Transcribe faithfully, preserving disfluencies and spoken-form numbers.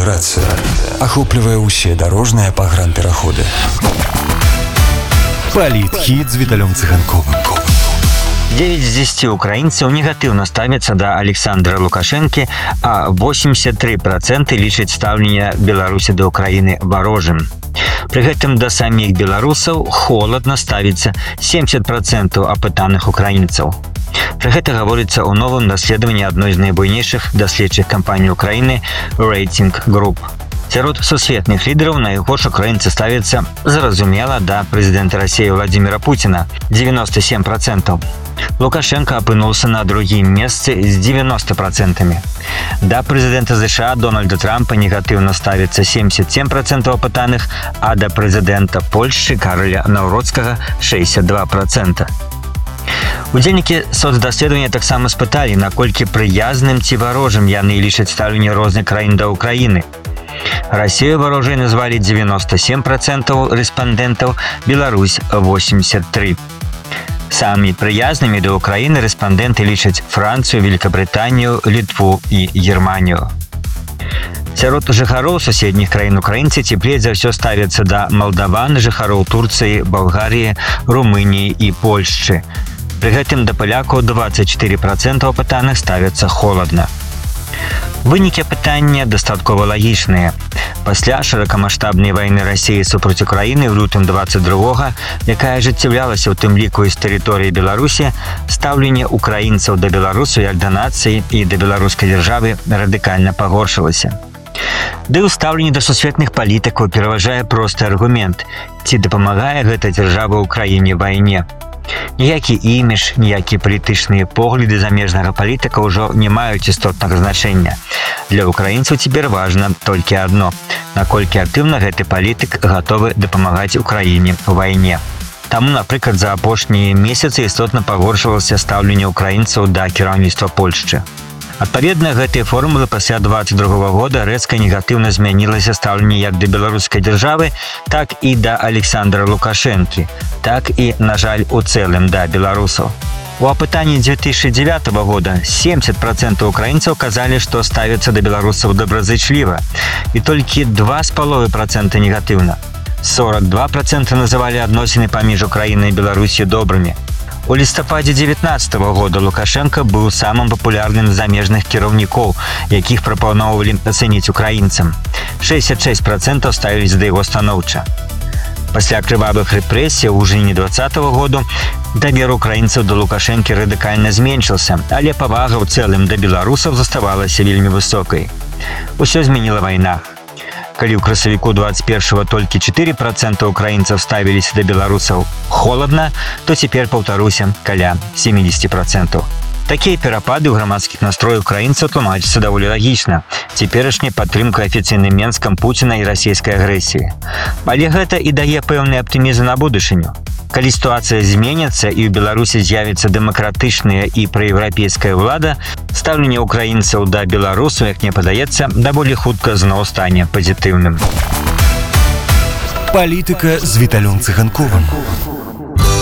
інтэграцыя ахоплівае ўсе дарожныя пагранпераходы. Палітхіт з Віталём Цыганковым. девять з десяти украінцаў негатыўна ставяцца да Александра Лукашэнкі, а восемьдесят три процента лічаць стаўленне Беларусі да Украіны варожым. Пры гэтым да саміх беларусаў холадна ставіцца семьдесят процентов апытаных украінцаў. Пра гэта гаворыцца ў новым даследаванні адной з найбуйнейшых даследчых кампаній Украіны Rating Group. Сярод сусветных лідараў найгорш украінцы ставяцца зразумела да прэзідэнта Расіі Владзіміра Пуціна девяносто семь процентов. Лукашенко апынуўся на другім месцы з девяносто процентов. Да прэзідэнта ЗША Дональда Трампа негатыўна ставіцца семьдесят семь процентов апытаных, а да прэзідэнта Польшчы Караля Наўроцкага шестьдесят два процента. Удзельнікі соцдаследавання таксама спыталі, наколькі прыязным ці варожым яны лічаць стаўленне розных краін да Украіны. Расію варожай назвалі девяносто семь процентов рэспандэнтаў, Беларусь восемьдесят три процента. Самі прыязнымі да Украіны рэспандэнты лічаць Францыю, Великабрытанію, Літву і Германію. Сярод жыхароў суседніх краін украінцы цеплей за ўсё ставяцца да малдаван, жыхароў Турцыі, Балгарыі, Румыніі і Польшчы. Пры гэтым да палякаў двадцать четыре процента апытаных ставяцца холадна. Вынікі апытання дастаткова лагічныя. Пасля шырокамаштабнай вайны Расіі супраць Украіны ў лютым двадцать другога, якая ажыццяўлялася ў тым ліку і з тэрыторыі Беларусі, стаўленне украінцаў да беларусаў як да нацыі і да беларускай дзяржавы радыкальна пагоршылася. Ды ў стаўленні да сусветных палітыкаў пераважае просты аргумент: ці дапамагае гэта дзяржава Украіне вайне. Ніякі імідж, ніякія палітычныя погляды замежнага палітыка ўжо не маюць істотнага значэння. Для украінцаў цяпер важна толькі адно: наколькі актыўна гэты палітык гатовы дапамагаць Украіне ў вайне. Таму, напрыклад, за апошнія месяцы істотна пагоршылася стаўленне украінцаў да кіраўніцтва Польшчы. Адпаведна, гэтыя формулы пасля двадцать другога года рэзка негатыўна змянілася стаўленне як да беларускай дзяржавы, так і да Александра Лукашэнкі, так і, на жаль, у цэлым да беларусаў. У апытанні две тысячи девятого года семьдесят процентов украінцаў казалі, што ставяцца да беларусаў добразычліва, і толькі два з паловай процента негатыўна. сорок два процента называлі адносіны паміж Украінай і Беларусі добрымі. У лістападзе девятнадцатого года Лукашенко быў самым папулярным з замежных кіраўнікоў, якіх прапаноўвалі ацэніць украінцам. шестьдесят шесть процентов ставіліся да яго станоўча. Пасля крывавых рэпрэсій у жніўні двадцатого года давер украінцаў да Лукашэнкі радыкальна зменшыўся, але павага ў цэлым да беларусаў заставалася вельмі высокай. Усё змяніла вайна. Калі ў красавіку двадцать першага толькі четыре процента украінцаў ставіліся да беларусаў холадна, то цяпер, паўтаруся, каля семьдесят процентов. Такія перапады ў грамадскіх настрояў украінцаў тлумачацца даволі лагічна. Цяперашняя падтрымка афіцыйным Менскам Пуціна і расійскай агрэсіі. Але гэта і дае пэўны аптымізм на будучыню. Калі сітуацыя зменіцца і ў Беларусі з'явіцца дэмакратычная і праеўрапейская ўлада, стаўленне украінцаў да беларусаў, як мне падаецца, даволі хутка зноў стане пазітыўным. Палітыка з Віталём Цыганковым.